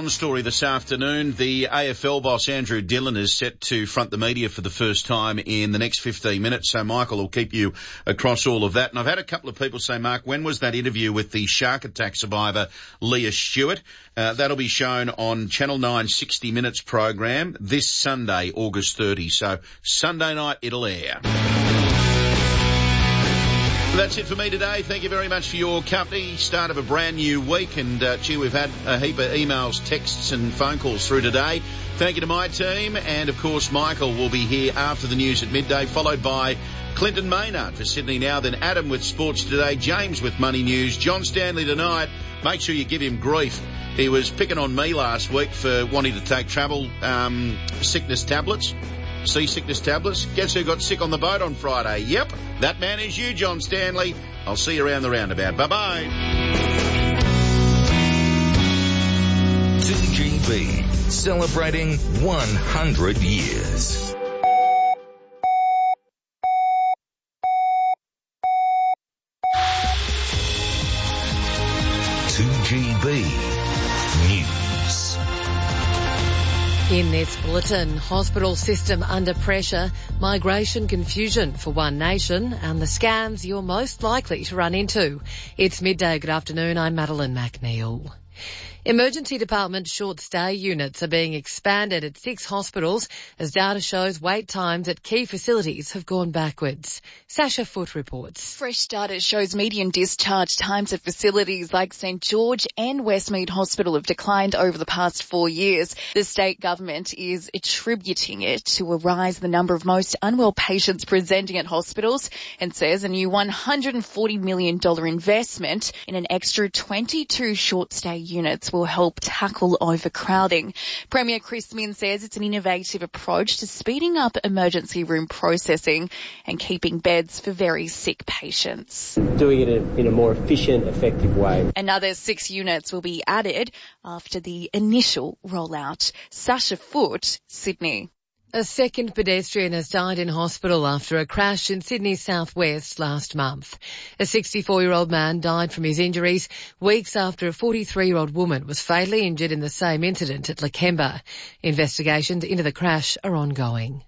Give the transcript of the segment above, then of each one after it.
On story this afternoon, the AFL boss Andrew Dillon is set to front the media for the first time in the next 15 minutes, so Michael will keep you across all of that. And I've had a couple of people say, Mark, when was that interview with the shark attack survivor Leah Stewart? That'll be shown on Channel 9 60 Minutes program this Sunday, August 30. So Sunday night it'll air. That's it for me today. Thank you very much for your company. Start of a brand new week, and we've had a heap of emails, texts and phone calls through today. Thank you to my team, and of course Michael will be here after the news at midday, followed by Clinton Maynard for Sydney Now, then Adam with Sports Today, James with Money News, John Stanley tonight. Make sure you give him grief. He was picking on me last week for wanting to take travel sickness tablets. Seasickness tablets. Guess who got sick on the boat on Friday? Yep, that man is you, John Stanley. I'll see you around the roundabout. Bye-bye. 2GB, celebrating 100 years. News. In this bulletin, hospital system under pressure, migration confusion for One Nation, and the scams you're most likely to run into. It's midday. Good afternoon. I'm Madeline McNeil. Emergency department short stay units are being expanded at 6 hospitals as data shows wait times at key facilities have gone backwards. Sasha Foote reports. Fresh data shows median discharge times at facilities like St George and Westmead Hospital have declined over the past 4 years. The state government is attributing it to a rise in the number of most unwell patients presenting at hospitals and says a new $140 million investment in an extra 22 short stay units will help tackle overcrowding. Premier Chris Minns says it's an innovative approach to speeding up emergency room processing and keeping beds for very sick patients. Doing it in a more efficient, effective way. Another 6 units will be added after the initial rollout. Sasha Foote, Sydney. A second pedestrian has died in hospital after a crash in Sydney's southwest last month. A 64-year-old man died from his injuries weeks after a 43-year-old woman was fatally injured in the same incident at Lakemba. Investigations into the crash are ongoing.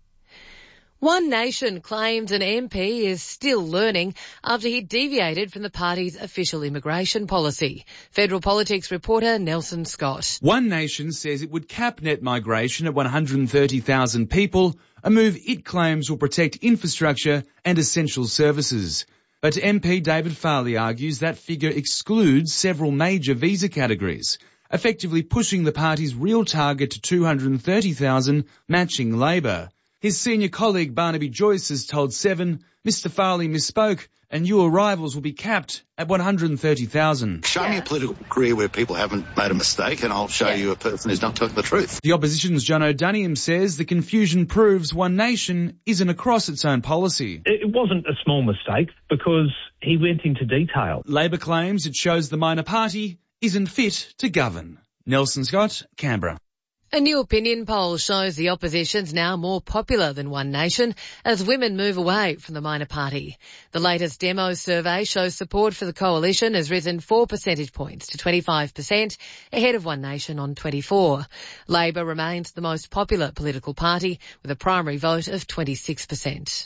One Nation claims an MP is still learning after he deviated from the party's official immigration policy. Federal Politics reporter Nelson Scott. One Nation says it would cap net migration at 130,000 people, a move it claims will protect infrastructure and essential services. But MP David Farley argues that figure excludes several major visa categories, effectively pushing the party's real target to 230,000, matching Labor. His senior colleague Barnaby Joyce has told Seven, Mr Farley misspoke and new arrivals will be capped at 130,000. Show me a political career where people haven't made a mistake and I'll show you a person who's not telling the truth. The opposition's John O'Duniam says the confusion proves One Nation isn't across its own policy. It wasn't a small mistake because he went into detail. Labor claims it shows the minor party isn't fit to govern. Nelson Scott, Canberra. A new opinion poll shows the opposition's now more popular than One Nation as women move away from the minor party. The latest demo survey shows support for the coalition has risen 4 percentage points to 25%, ahead of One Nation on 24. Labor remains the most popular political party with a primary vote of 26%.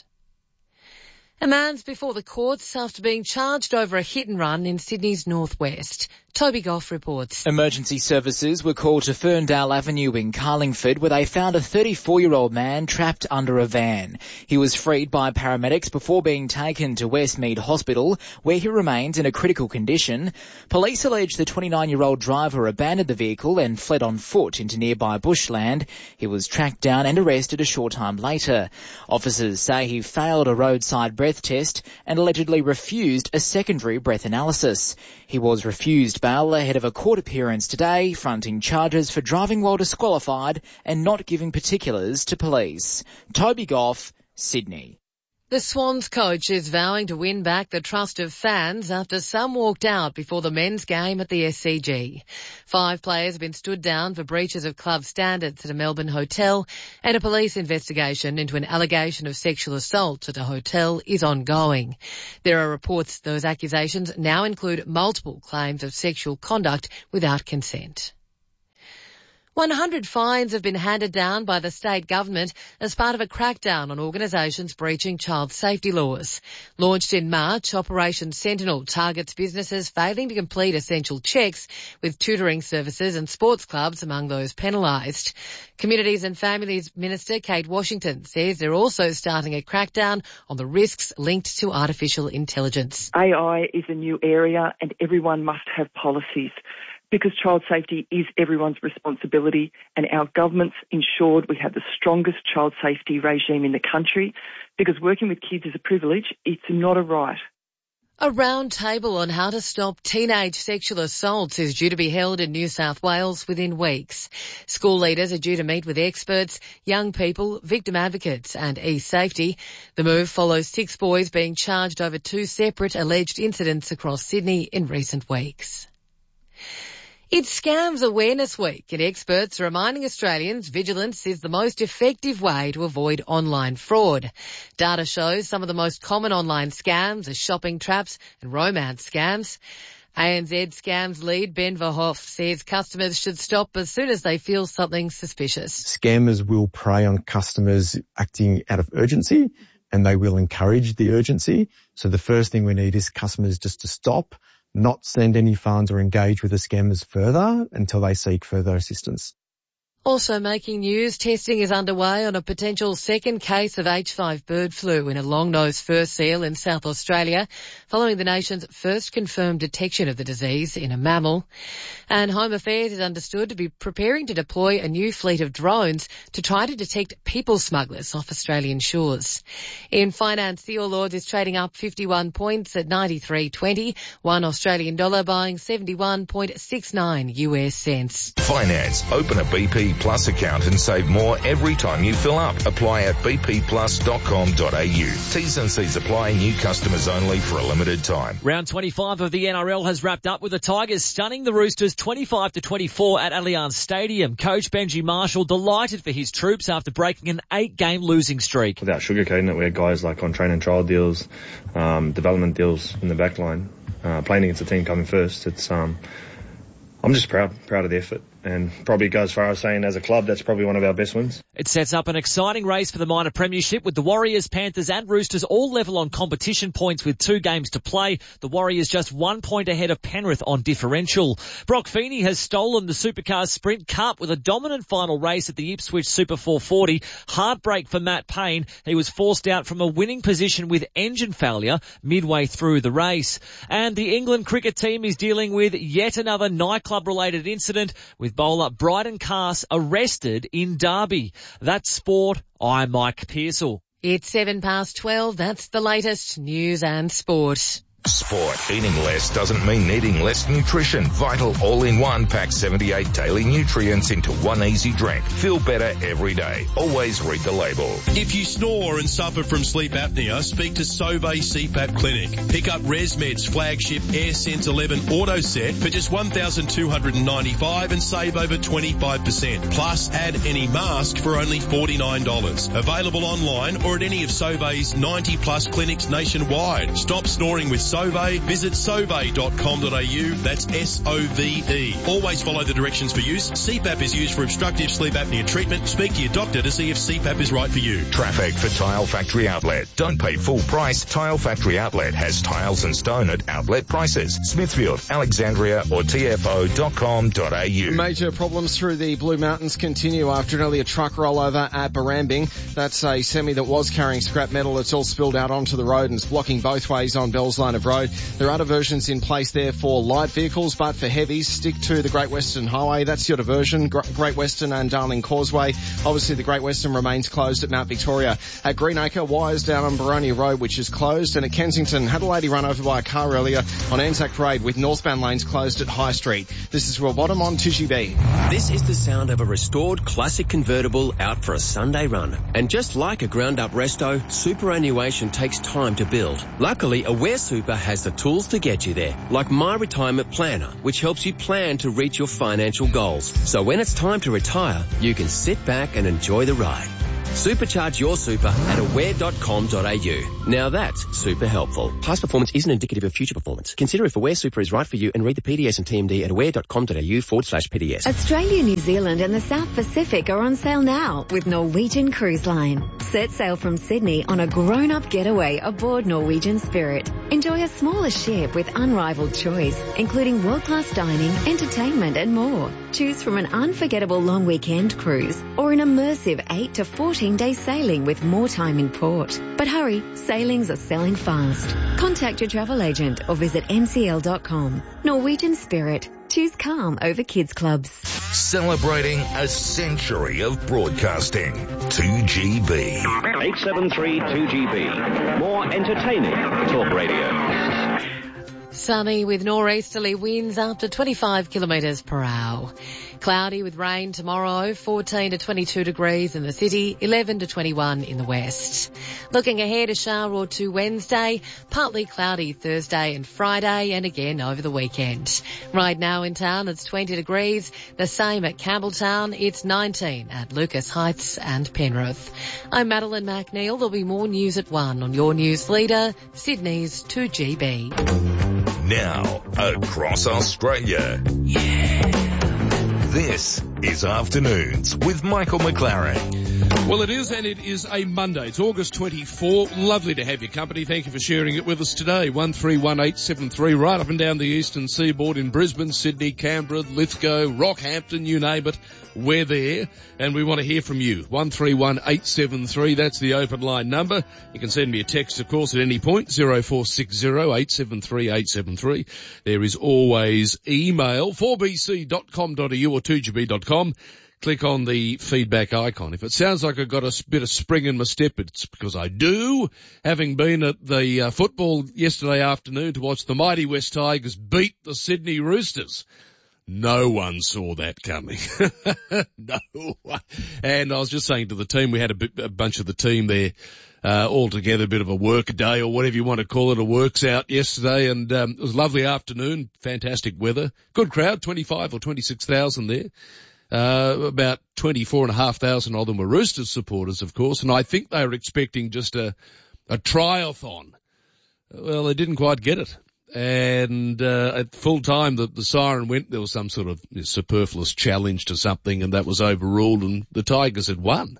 A man's before the courts after being charged over a hit and run in Sydney's northwest. Toby Goff reports. Emergency services were called to Ferndale Avenue in Carlingford where they found a 34-year-old man trapped under a van. He was freed by paramedics before being taken to Westmead Hospital where he remains in a critical condition. Police allege the 29-year-old driver abandoned the vehicle and fled on foot into nearby bushland. He was tracked down and arrested a short time later. Officers say he failed a roadside breath test and allegedly refused a secondary breath analysis. He was refused bail ahead of a court appearance today, fronting charges for driving while disqualified and not giving particulars to police. Toby Goff, Sydney. The Swans coach is vowing to win back the trust of fans after some walked out before the men's game at the SCG. 5 players have been stood down for breaches of club standards at a Melbourne hotel, and a police investigation into an allegation of sexual assault at a hotel is ongoing. There are reports those accusations now include multiple claims of sexual conduct without consent. 100 fines have been handed down by the state government as part of a crackdown on organisations breaching child safety laws. Launched in March, Operation Sentinel targets businesses failing to complete essential checks, with tutoring services and sports clubs among those penalised. Communities and Families Minister Kate Washington says they're also starting a crackdown on the risks linked to artificial intelligence. AI is a new area and everyone must have policies, because child safety is everyone's responsibility, and our government's ensured we have the strongest child safety regime in the country, because working with kids is a privilege, it's not a right. A round table on how to stop teenage sexual assaults is due to be held in New South Wales within weeks. School leaders are due to meet with experts, young people, victim advocates and e-safety. The move follows 6 boys being charged over 2 separate alleged incidents across Sydney in recent weeks. It's Scams Awareness Week, and experts are reminding Australians vigilance is the most effective way to avoid online fraud. Data shows some of the most common online scams are shopping traps and romance scams. ANZ Scams lead Ben Verhoff says customers should stop as soon as they feel something suspicious. Scammers will prey on customers acting out of urgency, and they will encourage the urgency. So the first thing we need is customers just to stop, not send any funds or engage with the scammers further until they seek further assistance. Also making news, testing is underway on a potential second case of H5 bird flu in a long-nosed fur seal in South Australia, following the nation's first confirmed detection of the disease in a mammal. And Home Affairs is understood to be preparing to deploy a new fleet of drones to try to detect people smugglers off Australian shores. In finance, the All Ords is trading up 51 points at 93.20, $1 Australian dollar buying 71.69 US cents. Finance. Open a BP Plus account and save more every time you fill up. Apply at bpplus.com.au. T's and C's apply. New customers only for a limited time. Round 25 of the NRL has wrapped up with the Tigers stunning the Roosters 25-24 at Allianz Stadium. Coach Benji Marshall delighted for his troops after breaking an 8-game losing streak. Without sugarcoating it, we had guys like on train and trial deals, development deals in the back line, playing against the team coming first. It's I'm just proud of the effort, and probably go as far as saying as a club that's probably one of our best wins. It sets up an exciting race for the minor premiership with the Warriors, Panthers and Roosters all level on competition points with 2 games to play. The Warriors just 1 point ahead of Penrith on differential. Brock Feeney has stolen the Supercars Sprint Cup with a dominant final race at the Ipswich Super 440. Heartbreak for Matt Payne. He was forced out from a winning position with engine failure midway through the race. And the England cricket team is dealing with yet another nightclub-related incident with bowler Bryden Cass arrested in Derby. That's sport. I'm Mike Pearsall. It's 12:07. That's the latest news and sport. Sport. Eating less doesn't mean needing less nutrition. Vital All-in-One packs 78 daily nutrients into one easy drink. Feel better every day. Always read the label. If you snore and suffer from sleep apnea, speak to Sauvé CPAP Clinic. Pick up ResMed's flagship AirSense 11 Auto Set for just $1,295 and save over 25%. Plus, add any mask for only $49. Available online or at any of Sauvé's 90-plus clinics nationwide. Stop snoring with Sauvé. Visit sauve.com.au. That's SOVE. Always follow the directions for use. CPAP is used for obstructive sleep apnea treatment. Speak to your doctor to see if CPAP is right for you. Traffic for Tile Factory Outlet. Don't pay full price. Tile Factory Outlet has tiles and stone at outlet prices. Smithfield, Alexandria or tfo.com.au. Major problems through the Blue Mountains continue after an earlier truck rollover at Barambing. That's a semi that was carrying scrap metal. It's all spilled out onto the road and it's blocking both ways on Bell's Line of road. There are diversions in place there for light vehicles, but for heavies, stick to the Great Western Highway. That's your diversion, Great Western and Darling Causeway. Obviously, the Great Western remains closed at Mount Victoria. At Greenacre, wires down on Baronia Road, which is closed. And at Kensington, had a lady run over by a car earlier on Anzac Parade with northbound lanes closed at High Street. This is Bottom on Tishy B. This is the sound of a restored classic convertible out for a Sunday run. And just like a ground-up resto, superannuation takes time to build. Luckily, Aware Super has the tools to get you there, like My Retirement Planner, which helps you plan to reach your financial goals. So when it's time to retire, you can sit back and enjoy the ride. Supercharge your super at aware.com.au. Now that's super helpful. Past performance isn't indicative of future performance. Consider if Aware Super is right for you and read the PDS and TMD at aware.com.au/PDS. Australia, New Zealand and the South Pacific are on sale now with Norwegian Cruise Line. Set sail from Sydney on a grown-up getaway aboard Norwegian Spirit. Enjoy a smaller ship with unrivaled choice, including world-class dining, entertainment and more. Choose from an unforgettable long weekend cruise or an immersive 8 to 14-day sailing with more time in port. But hurry, sailings are selling fast. Contact your travel agent or visit ncl.com. Norwegian Spirit. Choose calm over kids clubs. Celebrating a century of broadcasting. 2GB. 873 2GB. More entertaining talk radio. Sunny with nor'easterly winds up to 25 kilometres per hour. Cloudy with rain tomorrow, 14 to 22 degrees in the city, 11 to 21 in the west. Looking ahead, a shower or two Wednesday, partly cloudy Thursday and Friday, and again over the weekend. Right now in town, it's 20 degrees, the same at Campbelltown, it's 19 at Lucas Heights and Penrith. I'm Madeline McNeil. There'll be more news at 1 on your news leader, Sydney's 2GB. Now, across Australia. This is Afternoons with Michael McLaren. Well, it is, and it is a Monday. It's August 24. Lovely to have your company. Thank you for sharing it with us today. 131873, right up and down the eastern seaboard in Brisbane, Sydney, Canberra, Lithgow, Rockhampton, you name it. We're there, and we want to hear from you. 131873, that's the open line number. You can send me a text, of course, at any point, 0460 873 873. There is always email, 4bc.com.au or 2gb.com. Click on the feedback icon. If it sounds like I've got a bit of spring in my step, it's because I do. Having been at the football yesterday afternoon to watch the mighty West Tigers beat the Sydney Roosters. No one saw that coming. No one. And I was just saying to the team, we had a bunch of the team there, all together, a bit of a work day or whatever you want to call it, a works out yesterday. And, it was a lovely afternoon, fantastic weather, good crowd, 25 or 26,000 there. About 24,500 of them were Roosters supporters, of course. And I think they were expecting just a triathlon. Well, they didn't quite get it. And at full time, the siren went. There was some sort of superfluous challenge to something, and that was overruled, and the Tigers had won.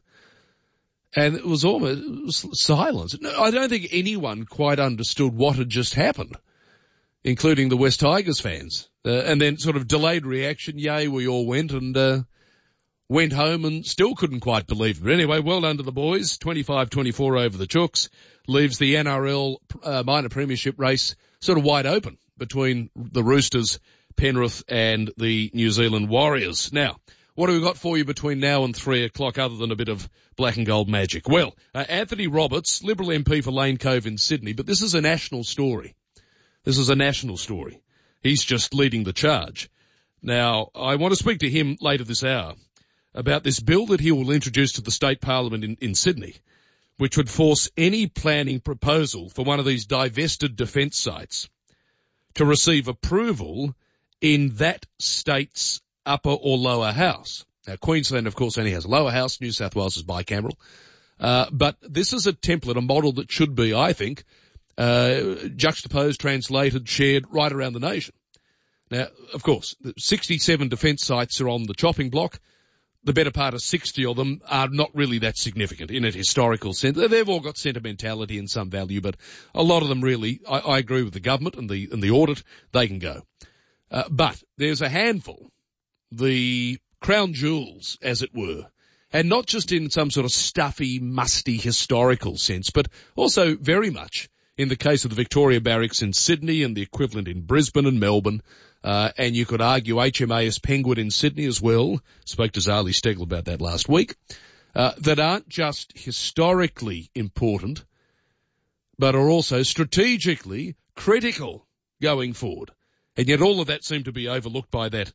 And it was almost silence. I don't think anyone quite understood what had just happened, including the West Tigers fans. And then sort of delayed reaction. Yay, we all went and went home and still couldn't quite believe it. But anyway, well done to the boys. 25-24 over the Chooks. Leaves the NRL minor premiership race sort of wide open between the Roosters, Penrith and the New Zealand Warriors. Now, what have we got for you between now and 3 o'clock other than a bit of black and gold magic? Well, Anthony Roberts, Liberal MP for Lane Cove in Sydney, but this is a national story. This is a national story. He's just leading the charge. Now, I want to speak to him later this hour about this bill that he will introduce to the state parliament in Sydney, which would force any planning proposal for one of these divested defence sites to receive approval in that state's upper or lower house. Now, Queensland, of course, only has a lower house. New South Wales is bicameral. But this is a template, a model that should be, I think, juxtaposed, translated, shared right around the nation. Now, of course, 67 defence sites are on the chopping block. The better part of 60 of them are not really that significant in a historical sense. They've all got sentimentality and some value, but a lot of them really, I agree with the government and the audit, they can go. But there's a handful, the crown jewels, as it were, and not just in some sort of stuffy, musty historical sense, but also very much in the case of the Victoria Barracks in Sydney and the equivalent in Brisbane and Melbourne. And you could argue HMAS Penguin in Sydney as well. Spoke to Zali Stegel about that last week. That aren't just historically important, but are also strategically critical going forward. And yet all of that seemed to be overlooked by that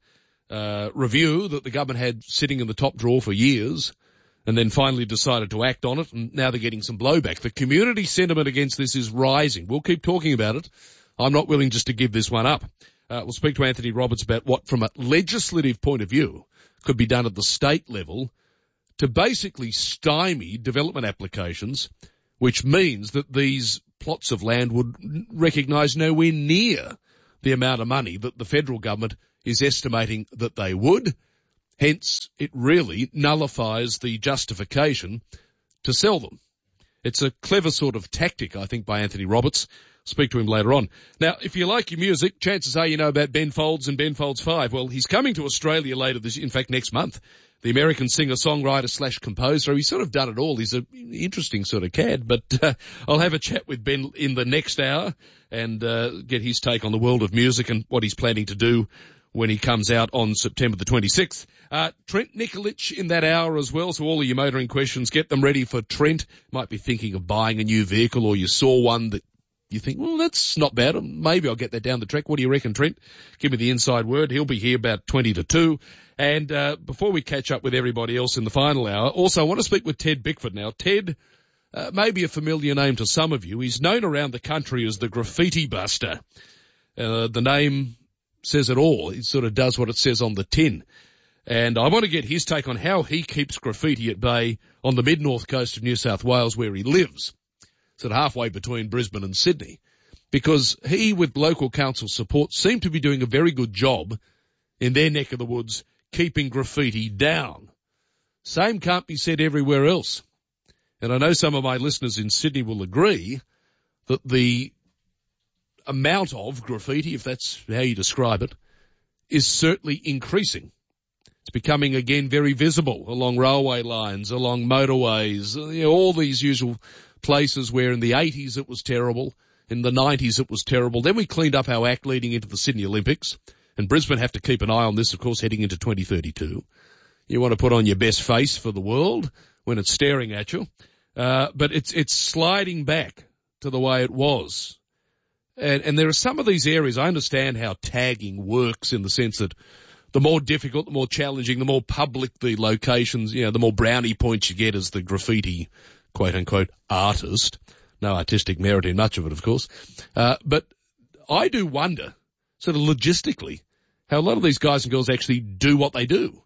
review that the government had sitting in the top drawer for years, and then finally decided to act on it, and now they're getting some blowback. The community sentiment against this is rising. We'll keep talking about it. I'm not willing just to give this one up. We'll speak to Anthony Roberts about what, from a legislative point of view, could be done at the state level to basically stymie development applications, which means that these plots of land would recognise nowhere near the amount of money that the federal government is estimating that they would. Hence, it really nullifies the justification to sell them. It's a clever sort of tactic, I think, by Anthony Roberts. Speak to him later on. Now, if you like your music, chances are you know about Ben Folds and Ben Folds 5. Well, he's coming to Australia next month. The American singer-songwriter / composer. He's sort of done it all. He's an interesting sort of cad, but I'll have a chat with Ben in the next hour and get his take on the world of music and what he's planning to do when he comes out on September the 26th. Trent Nikolic in that hour as well, so all of your motoring questions, get them ready for Trent. Might be thinking of buying a new vehicle, or you saw one that you think, well, that's not bad. Maybe I'll get that down the track. What do you reckon, Trent? Give me the inside word. He'll be here about 20 to 2. And before we catch up with everybody else in the final hour, also I want to speak with Ted Bickford now. Ted may be a familiar name to some of you. He's known around the country as the Graffiti Buster. The name says it all. It sort of does what it says on the tin. And I want to get his take on how he keeps graffiti at bay on the mid-north coast of New South Wales where he lives. Sort of halfway between Brisbane and Sydney, because he, with local council support, seem to be doing a very good job in their neck of the woods keeping graffiti down. Same can't be said everywhere else. And I know some of my listeners in Sydney will agree that the amount of graffiti, if that's how you describe it, is certainly increasing. It's becoming again very visible along railway lines, along motorways, all these usual places where in the 80s it was terrible, in the 90s it was terrible. Then we cleaned up our act leading into the Sydney Olympics, and Brisbane have to keep an eye on this, of course, heading into 2032. You want to put on your best face for the world when it's staring at you, but it's sliding back to the way it was. And there are some of these areas, I understand how tagging works in the sense that the more difficult, the more challenging, the more public the locations, the more brownie points you get as the graffiti quote-unquote artist. No artistic merit in much of it, of course. But I do wonder, sort of logistically, how a lot of these guys and girls actually do what they do.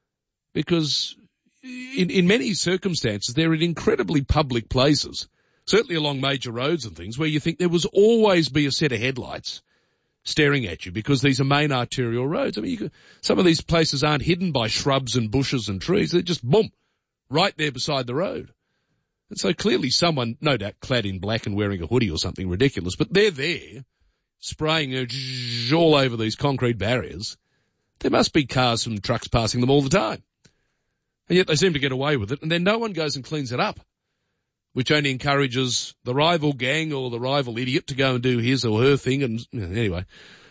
Because in many circumstances, they're in incredibly public places, certainly along major roads and things, where you think there will always be a set of headlights staring at you because these are main arterial roads. I mean, some of these places aren't hidden by shrubs and bushes and trees. They're just, boom, right there beside the road. And so clearly someone, no doubt clad in black and wearing a hoodie or something ridiculous, but they're there spraying all over these concrete barriers. There must be cars and trucks passing them all the time. And yet they seem to get away with it, and then no one goes and cleans it up, which only encourages the rival gang or the rival idiot to go and do his or her thing. And anyway,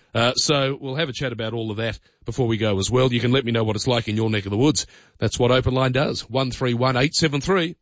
so we'll have a chat about all of that before we go as well. You can let me know what it's like in your neck of the woods. That's what Open Line does. 131873.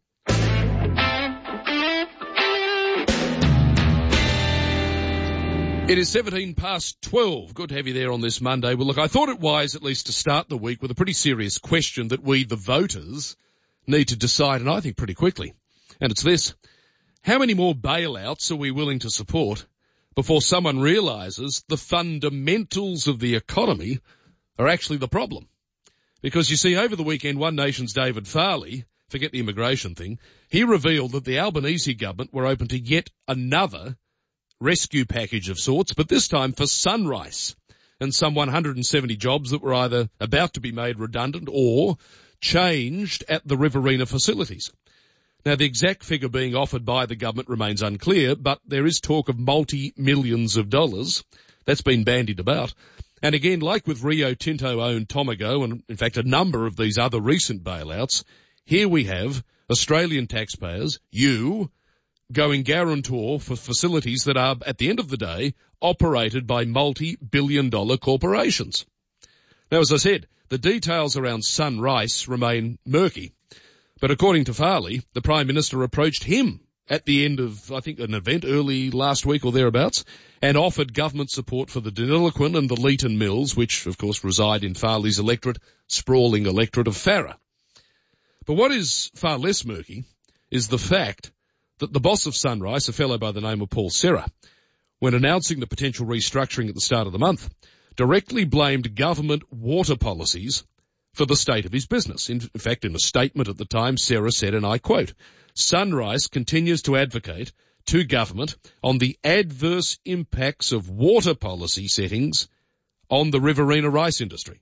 It is 17 past 12. Good to have you there on this Monday. Well, look, I thought it wise at least to start the week with a pretty serious question that we, the voters, need to decide, and I think pretty quickly. And it's this. How many more bailouts are we willing to support before someone realises the fundamentals of the economy are actually the problem? Because, you see, over the weekend, One Nation's David Farley, forget the immigration thing, he revealed that the Albanese government were open to yet another rescue package of sorts, but this time for Sunrise and some 170 jobs that were either about to be made redundant or changed at the Riverina facilities. Now, the exact figure being offered by the government remains unclear, but there is talk of multi-millions of dollars. That's been bandied about. And again, like with Rio Tinto-owned Tomago and, in fact, a number of these other recent bailouts, here we have Australian taxpayers, you, going guarantor for facilities that are, at the end of the day, operated by multi-billion-dollar corporations. Now, as I said, the details around Sunrise remain murky. But according to Farley, the Prime Minister approached him at the end of, I think, an event early last week or thereabouts, and offered government support for the Deniliquin and the Leeton mills, which, of course, reside in Farley's electorate, sprawling electorate of Farrer. But what is far less murky is the fact that the boss of Sunrise, a fellow by the name of Paul Serra, when announcing the potential restructuring at the start of the month, directly blamed government water policies for the state of his business. In fact, in a statement at the time, Sarah said, and I quote, "Sunrise continues to advocate to government on the adverse impacts of water policy settings on the Riverina rice industry."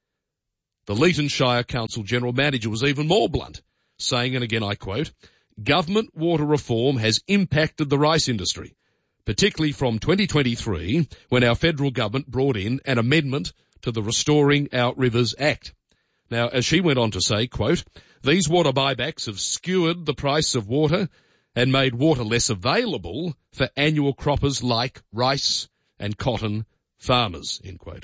The Leeton Shire Council General Manager was even more blunt, saying, and again I quote, "Government water reform has impacted the rice industry, particularly from 2023 when our federal government brought in an amendment to the Restoring Our Rivers Act." Now, as she went on to say, quote, "These water buybacks have skewered the price of water and made water less available for annual croppers like rice and cotton farmers," end quote.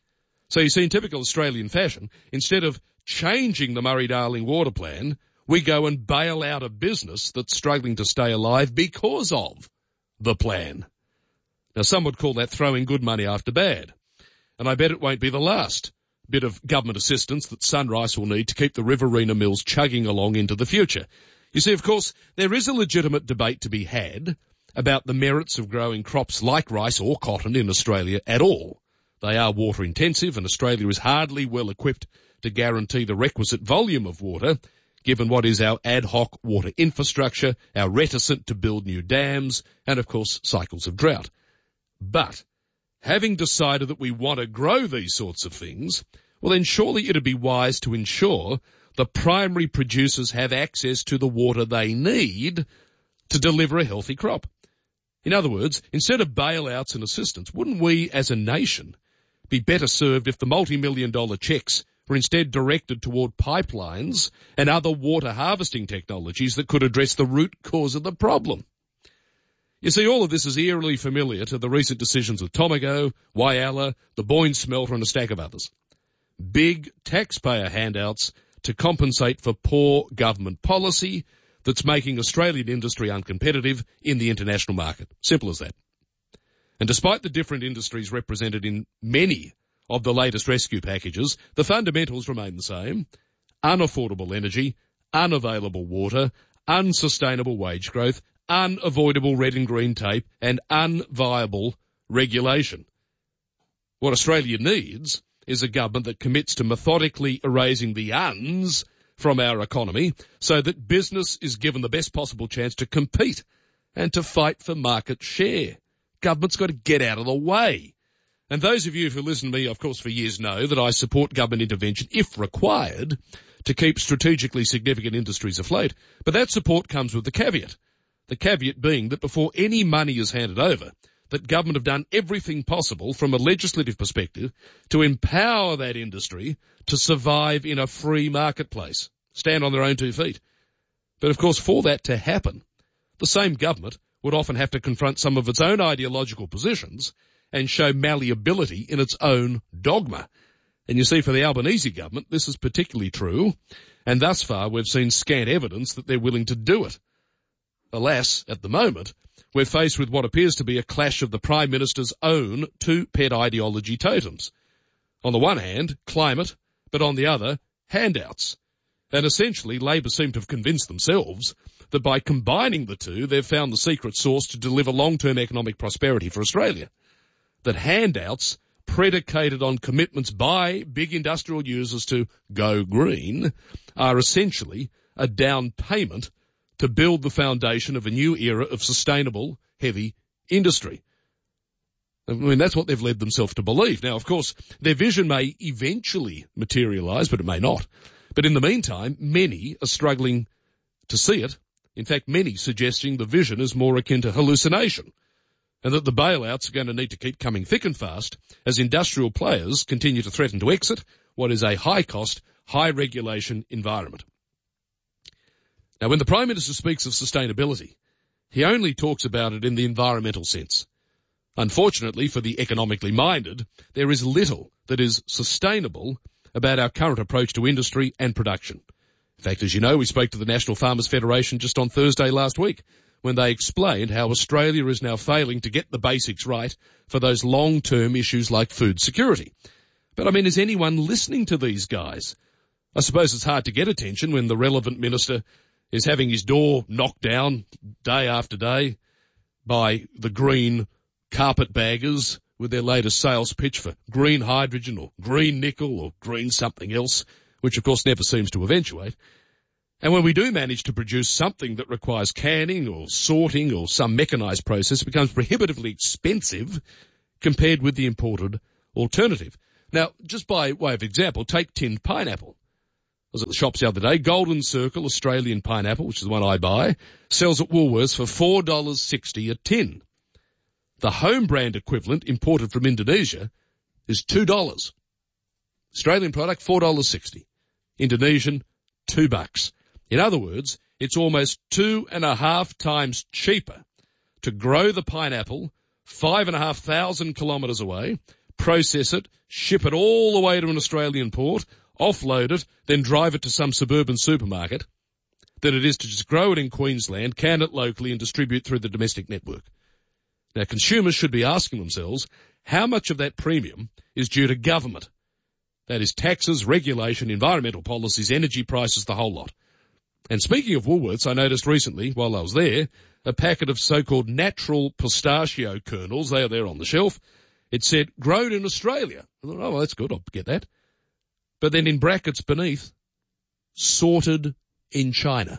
So you see, in typical Australian fashion, instead of changing the Murray-Darling water plan, we go and bail out a business that's struggling to stay alive because of the plan. Now, some would call that throwing good money after bad, and I bet it won't be the last bit of government assistance that Sunrise will need to keep the Riverina mills chugging along into the future. You see, of course, there is a legitimate debate to be had about the merits of growing crops like rice or cotton in Australia at all. They are water intensive, and Australia is hardly well equipped to guarantee the requisite volume of water, given what is our ad hoc water infrastructure, our reticent to build new dams, and of course cycles of drought. But having decided that we want to grow these sorts of things, well then surely it'd be wise to ensure the primary producers have access to the water they need to deliver a healthy crop. In other words, instead of bailouts and assistance, wouldn't we as a nation be better served if the multi-million-dollar checks were instead directed toward pipelines and other water harvesting technologies that could address the root cause of the problem? You see, all of this is eerily familiar to the recent decisions of Tomago, Whyalla, the Boyne Smelter and a stack of others. Big taxpayer handouts to compensate for poor government policy that's making Australian industry uncompetitive in the international market. Simple as that. And despite the different industries represented in many of the latest rescue packages, the fundamentals remain the same: unaffordable energy, unavailable water, unsustainable wage growth, unavoidable red and green tape, and unviable regulation. What Australia needs is a government that commits to methodically erasing the uns from our economy so that business is given the best possible chance to compete and to fight for market share. Government's got to get out of the way. And those of you who listen to me, of course, for years know that I support government intervention, if required, to keep strategically significant industries afloat. But that support comes with the caveat. The caveat being that before any money is handed over, that government have done everything possible from a legislative perspective to empower that industry to survive in a free marketplace, stand on their own 2 feet. But of course, for that to happen, the same government would often have to confront some of its own ideological positions and show malleability in its own dogma. And you see, for the Albanese government, this is particularly true, and thus far we've seen scant evidence that they're willing to do it. Alas, at the moment, we're faced with what appears to be a clash of the Prime Minister's own 2 pet ideology totems. On the one hand, climate, but on the other, handouts. And essentially, Labor seem to have convinced themselves that by combining the two, they've found the secret sauce to deliver long-term economic prosperity for Australia. That handouts predicated on commitments by big industrial users to go green are essentially a down payment to build the foundation of a new era of sustainable, heavy industry. I mean, that's what they've led themselves to believe. Now, of course, their vision may eventually materialise, but it may not. But in the meantime, many are struggling to see it. In fact, many suggesting the vision is more akin to hallucination, and that the bailouts are going to need to keep coming thick and fast as industrial players continue to threaten to exit what is a high-cost, high-regulation environment. Now, when the Prime Minister speaks of sustainability, he only talks about it in the environmental sense. Unfortunately for the economically minded, there is little that is sustainable about our current approach to industry and production. In fact, as you know, we spoke to the National Farmers Federation just on Thursday last week when they explained how Australia is now failing to get the basics right for those long-term issues like food security. But I mean, is anyone listening to these guys? I suppose it's hard to get attention when the relevant minister is having his door knocked down day after day by the green carpetbaggers with their latest sales pitch for green hydrogen or green nickel or green something else, which of course never seems to eventuate. And when we do manage to produce something that requires canning or sorting or some mechanised process, it becomes prohibitively expensive compared with the imported alternative. Now, just by way of example, take tinned pineapple. I was at the shops the other day. Golden Circle Australian pineapple, which is the one I buy, sells at Woolworths for $4.60 a tin. The home brand equivalent imported from Indonesia is $2. Australian product, $4.60. Indonesian, $2. In other words, it's almost 2.5 times cheaper to grow the pineapple 5,500 kilometres away, process it, ship it all the way to an Australian port, offload it, then drive it to some suburban supermarket, than it is to just grow it in Queensland, can it locally and distribute through the domestic network. Now, consumers should be asking themselves how much of that premium is due to government. That is taxes, regulation, environmental policies, energy prices, the whole lot. And speaking of Woolworths, I noticed recently, while I was there, a packet of so-called natural pistachio kernels. They are there on the shelf. It said, grown in Australia. I thought, oh, well, that's good. I'll get that. But then in brackets beneath, sorted in China.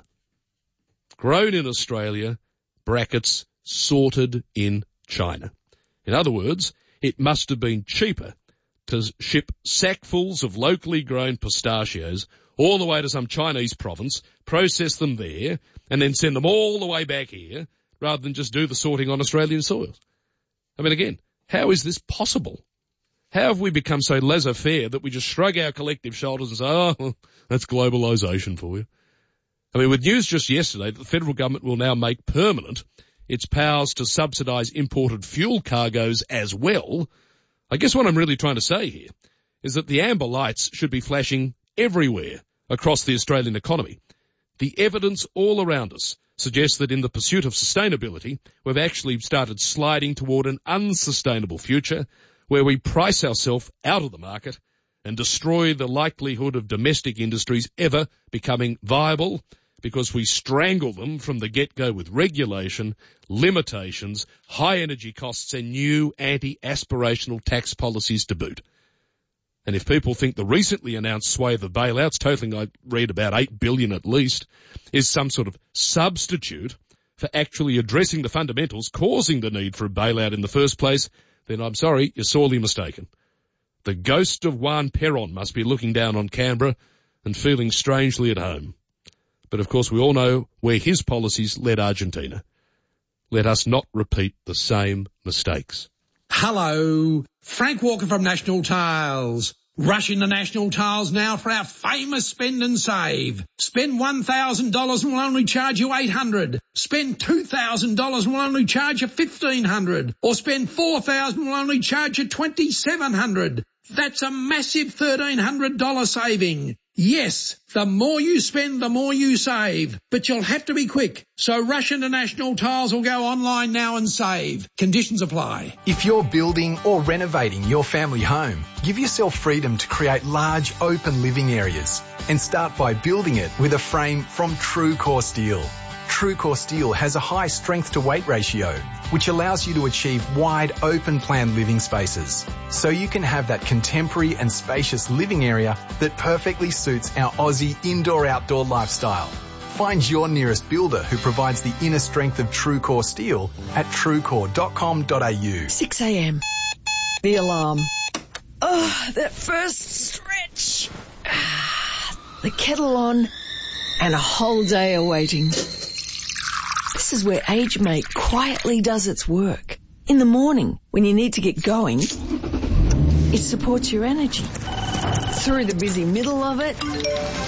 Grown in Australia, brackets, sorted in China. In other words, it must have been cheaper to ship sackfuls of locally grown pistachios all the way to some Chinese province, process them there, and then send them all the way back here, rather than just do the sorting on Australian soils. I mean, again, how is this possible? How have we become so laissez-faire that we just shrug our collective shoulders and say, oh, well, that's globalisation for you? I mean, with news just yesterday that the federal government will now make permanent its powers to subsidise imported fuel cargoes as well, I guess what I'm really trying to say here is that the amber lights should be flashing everywhere across the Australian economy. The evidence all around us suggests that in the pursuit of sustainability, we've actually started sliding toward an unsustainable future where we price ourselves out of the market and destroy the likelihood of domestic industries ever becoming viable because we strangle them from the get-go with regulation, limitations, high energy costs and new anti-aspirational tax policies to boot. And if people think the recently announced swathe of bailouts, totaling, I read, about $8 billion at least, is some sort of substitute for actually addressing the fundamentals causing the need for a bailout in the first place, then I'm sorry, you're sorely mistaken. The ghost of Juan Perón must be looking down on Canberra and feeling strangely at home. But of course we all know where his policies led Argentina. Let us not repeat the same mistakes. Hello, Frank Walker from National Tiles. Rush into National Tiles now for our famous spend and save. Spend $1,000 and we'll only charge you $800. Spend $2,000 and we'll only charge you $1,500. Or spend $4,000 and we'll only charge you $2,700. That's a massive $1,300 saving. Yes, the more you spend, the more you save. But you'll have to be quick. So rush into National Tiles or go online now and save. Conditions apply. If you're building or renovating your family home, give yourself freedom to create large open living areas and start by building it with a frame from TrueCore Steel. TrueCore Steel has a high strength to weight ratio, which allows you to achieve wide open plan living spaces. So you can have that contemporary and spacious living area that perfectly suits our Aussie indoor-outdoor lifestyle. Find your nearest builder who provides the inner strength of TrueCore Steel at truecore.com.au. 6 a.m. The alarm. Oh, that first stretch. The kettle on and a whole day awaiting. This is where AgeMate quietly does its work. In the morning, when you need to get going, it supports your energy. Through the busy middle of it, the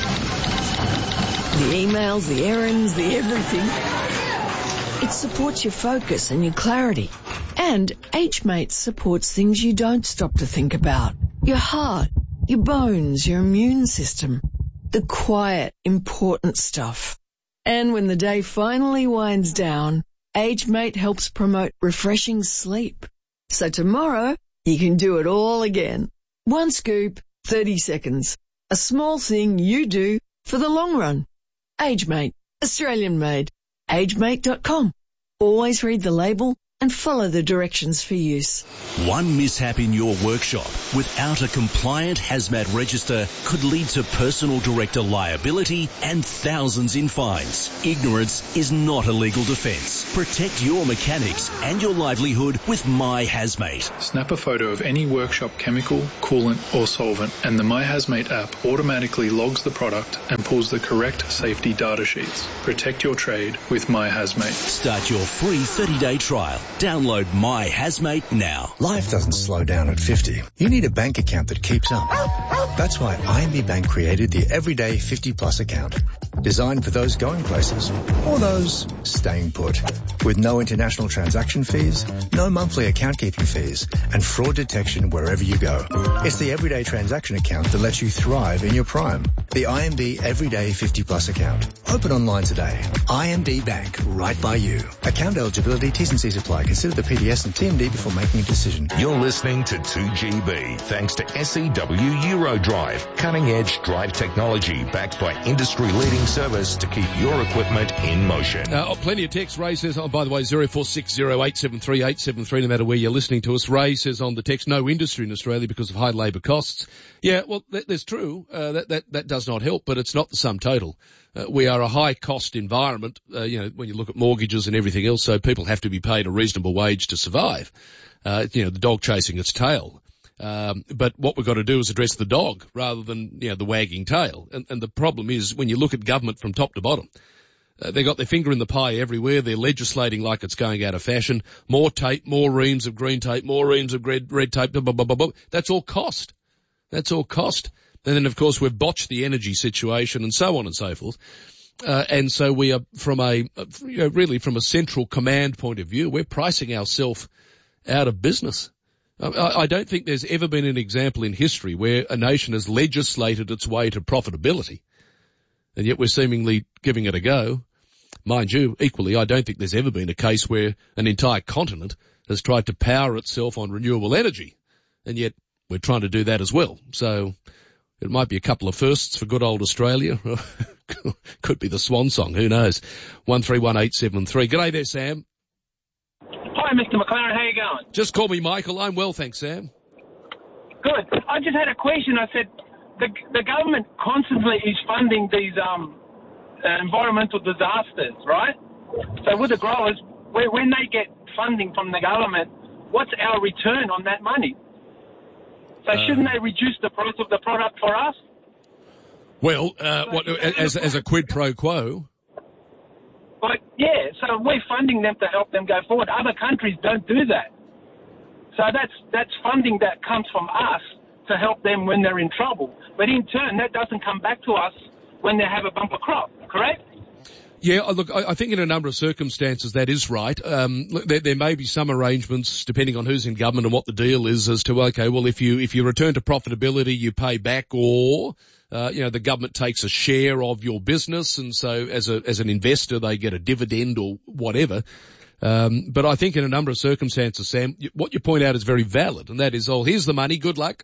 emails, the errands, the everything, it supports your focus and your clarity. And AgeMate supports things you don't stop to think about. Your heart, your bones, your immune system. The quiet, important stuff. And when the day finally winds down, AgeMate helps promote refreshing sleep. So tomorrow, you can do it all again. One scoop, 30 seconds. A small thing you do for the long run. AgeMate, Australian made. AgeMate.com. Always read the label and follow the directions for use. One mishap in your workshop without a compliant hazmat register could lead to personal director liability and thousands in fines. Ignorance is not a legal defence. Protect your mechanics and your livelihood with My Hazmate. Snap a photo of any workshop chemical, coolant or solvent, and the My Hazmate app automatically logs the product and pulls the correct safety data sheets. Protect your trade with My Hazmate. Start your free 30-day trial. Download My Hazmate now. Life doesn't slow down at 50. You need a bank account that keeps up. That's why IMB Bank created the Everyday 50 Plus account. Designed for those going places or those staying put. With no international transaction fees, no monthly account keeping fees, and fraud detection wherever you go. It's the Everyday transaction account that lets you thrive in your prime. The IMB Everyday 50 Plus account. Open online today. IMB Bank, right by you. Account eligibility, T's and C's apply. Consider the PDS and TMD before making a decision. You're listening to 2GB, thanks to SEW Eurodrive, cutting-edge drive technology backed by industry-leading service to keep your equipment in motion. Plenty of text. Ray says, by the way, 0460873873, no matter where you're listening to us. Ray says on the text, no industry in Australia because of high labour costs. Yeah, well, that's true. That does not help, but it's not the sum total. We are a high-cost environment, when you look at mortgages and everything else, so people have to be paid a reasonable wage to survive. The dog chasing its tail. But what we've got to do is address the dog rather than, the wagging tail. And the problem is when you look at government from top to bottom, they got their finger in the pie everywhere. They're legislating like it's going out of fashion. More tape, more reams of green tape, more reams of red tape, blah, blah, blah, blah, blah. That's all cost. That's all cost. And then, of course, we've botched the energy situation and so on and so forth. And so we are really from a central command point of view, we're pricing ourselves out of business. I don't think there's ever been an example in history where a nation has legislated its way to profitability, and yet we're seemingly giving it a go. Mind you, equally, I don't think there's ever been a case where an entire continent has tried to power itself on renewable energy, and yet we're trying to do that as well. So it might be a couple of firsts for good old Australia. Could be the swan song, who knows. 131873. G'day there, Sam. Hi, Mr. McLaren. How you going? Just call me Michael. I'm well, thanks, Sam. Good. I just had a question. I said the government constantly is funding these environmental disasters, right? So with the growers, when they get funding from the government, what's our return on that money? So shouldn't they reduce the price of the product for us? Well, as a quid pro quo? Like, yeah, so we're funding them to help them go forward. Other countries don't do that. So that's funding that comes from us to help them when they're in trouble. But in turn, that doesn't come back to us when they have a bumper crop, correct? Yeah, look, I think in a number of circumstances that is right. There may be some arrangements, depending on who's in government and what the deal is, as to, okay, well, if you return to profitability, you pay back, or the government takes a share of your business, and so as an investor, they get a dividend or whatever. But I think in a number of circumstances, Sam, what you point out is very valid, and that is, here's the money, good luck.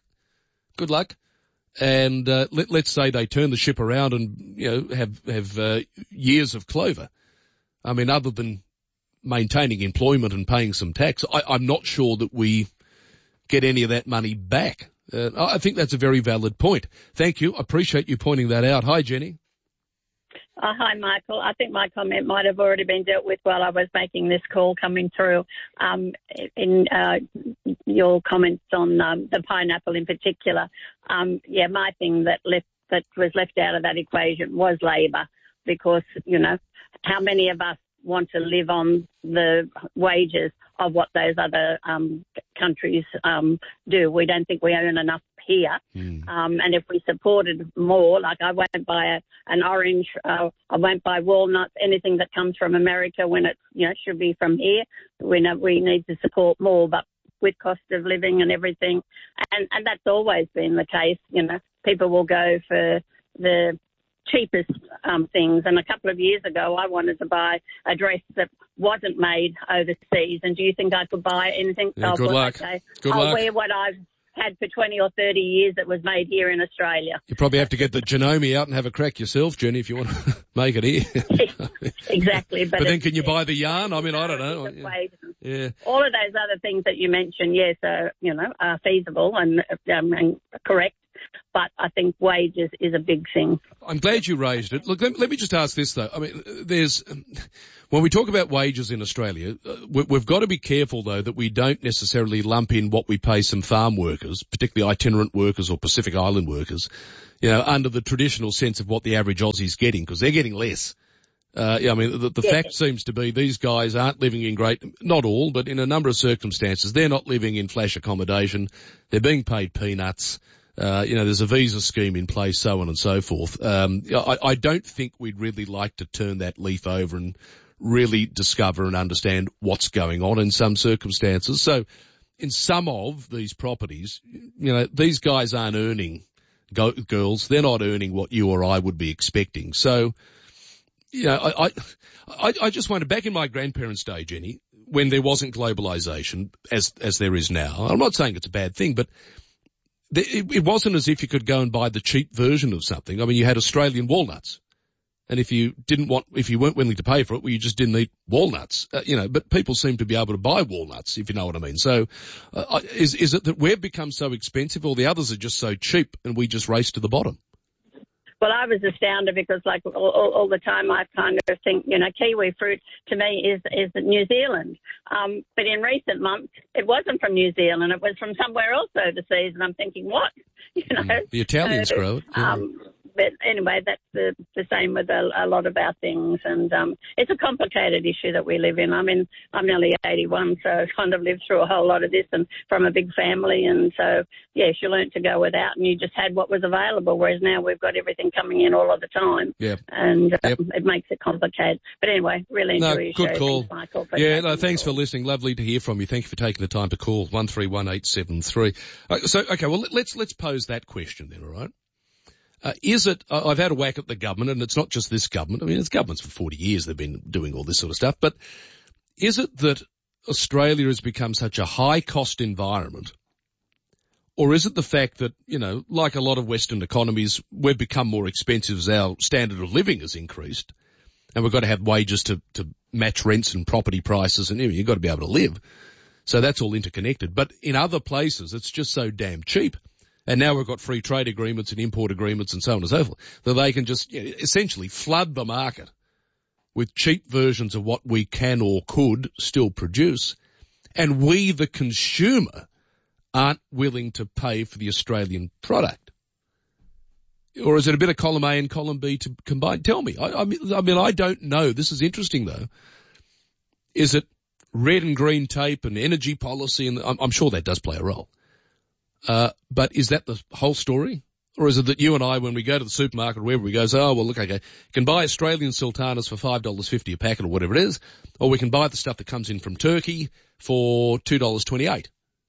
And let's say they turn the ship around and have years of clover. I mean, other than maintaining employment and paying some tax, I'm not sure that we get any of that money back. I think that's a very valid point. Thank you. I appreciate you pointing that out. Hi, Jenny. Hi, Michael. I think my comment might have already been dealt with while I was making this call coming through. In your comments on the pineapple in particular, my thing that was left out of that equation was labour, because, how many of us want to live on the wages of what those other countries do? We don't think we earn enough here. And if we supported more, like I won't buy an orange, I won't buy walnuts, anything that comes from America when it should be from here. We know we need to support more, but with cost of living and everything, and that's always been the case. People will go for the cheapest things. And a couple of years ago, I wanted to buy a dress that wasn't made overseas. And do you think I could buy anything? Yeah, good luck. Okay. Good I'll luck. wear what I've had for 20 or 30 years that was made here in Australia. You probably have to get the Janome out and have a crack yourself, Jenny, if you want to make it here. Exactly. But then can you buy the yarn? I mean, I don't know. Yeah. All of those other things that you mentioned, yes, are feasible and correct. But I think wages is a big thing. I'm glad you raised it. Look, let me just ask this though. I mean, when we talk about wages in Australia, we've got to be careful though that we don't necessarily lump in what we pay some farm workers, particularly itinerant workers or Pacific Island workers, under the traditional sense of what the average Aussie's getting, because they're getting less. The fact seems to be these guys aren't living in not all, but in a number of circumstances, they're not living in flash accommodation. They're being paid peanuts. There's a visa scheme in place, so on and so forth. I don't think we'd really like to turn that leaf over and really discover and understand what's going on in some circumstances. So in some of these properties, these guys aren't earning, girls, they're not earning what you or I would be expecting. So, I just wonder, back in my grandparents' day, Jenny, when there wasn't globalisation as there is now, I'm not saying it's a bad thing, but it wasn't as if you could go and buy the cheap version of something. I mean, you had Australian walnuts. And if you weren't willing to pay for it, well, you just didn't eat walnuts. But people seem to be able to buy walnuts, if you know what I mean. So, is it that we've become so expensive, or the others are just so cheap and we just race to the bottom? Well, I was astounded because, like, all the time I kind of think, kiwi fruit to me is New Zealand. But in recent months, it wasn't from New Zealand. It was from somewhere else overseas. And I'm thinking, what? The Italians grow it. Yeah. But anyway, that's the same with a lot of our things. And it's a complicated issue that we live in. I mean, I'm nearly 81, so I've kind of lived through a whole lot of this and from a big family. And so, yes, you learned to go without and you just had what was available, whereas now we've got everything coming in all of the time. Yep. And it makes it complicated. But anyway, really enjoy your good show. Call. Thanks, Michael. Thanks for listening. Lovely to hear from you. Thank you for taking the time to call 131873. Let's pose that question then, all right? Is it, I've had a whack at the government, and it's not just this government. I mean, it's governments for 40 years they've been doing all this sort of stuff. But is it that Australia has become such a high-cost environment, or is it the fact that, like a lot of Western economies, we've become more expensive as our standard of living has increased, and we've got to have wages to match rents and property prices, and you've got to be able to live. So that's all interconnected. But in other places, it's just so damn cheap. And now we've got free trade agreements and import agreements and so on and so forth, that they can just essentially flood the market with cheap versions of what we can or could still produce. And we, the consumer, aren't willing to pay for the Australian product. Or is it a bit of column A and column B to combine? Tell me. I mean, I don't know. This is interesting though. Is it red and green tape and energy policy? And I'm sure that does play a role. But is that the whole story? Or is it that you and I, when we go to the supermarket or wherever we go, say, you can buy Australian sultanas for $5.50 a packet or whatever it is, or we can buy the stuff that comes in from Turkey for $2.28.